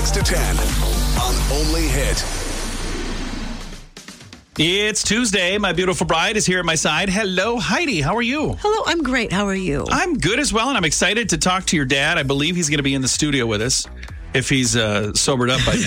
6 to 10 on Only Hit. It's Tuesday. My beautiful bride is here at my side. Hello, Heidi. How are you? Hello, I'm great. How are you? I'm good as well, and I'm excited to talk to your dad. I believe he's going to be in the studio with us if he's sobered up by